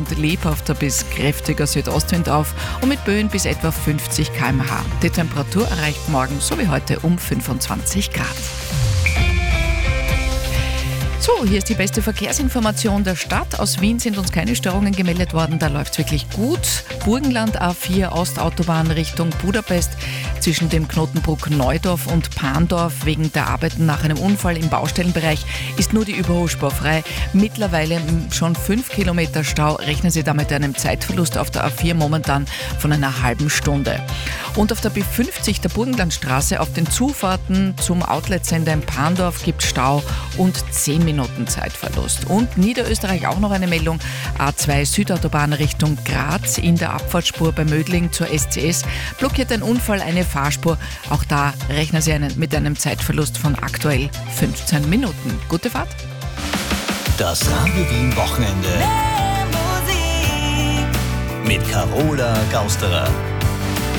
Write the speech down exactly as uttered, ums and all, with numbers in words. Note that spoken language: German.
weitgehend lebhafter bis kräftiger Südostwind auf und mit Böen bis etwa fünfzig Kilometer pro Stunde. Die Temperatur erreicht morgen so wie heute um fünfundzwanzig Grad. So, hier ist die beste Verkehrsinformation der Stadt. Aus Wien sind uns keine Störungen gemeldet worden, da läuft es wirklich gut. Burgenland A vier Ostautobahn Richtung Budapest zwischen dem Knotenbruck Neudorf und Pandorf wegen der Arbeiten nach einem Unfall im Baustellenbereich ist nur die Überholspur frei. Mittlerweile schon fünf Kilometer Stau. Rechnen Sie damit einem Zeitverlust auf der A vier momentan von einer halben Stunde. Und auf der B fünfzig der Burgenlandstraße auf den Zufahrten zum Outlet-Sender in Pandorf gibt Stau und zehn Minuten Zeitverlust. Und Niederösterreich auch noch eine Meldung. A zwei Südautobahn Richtung Graz in der Abfahrtsspur bei Mödling zur S C S blockiert ein Unfall eine Fahrspur. Auch da rechnen Sie einen, mit einem Zeitverlust von aktuell fünfzehn Minuten. Gute Fahrt! Das Radio Wien Wochenende mit Carola Gausterer.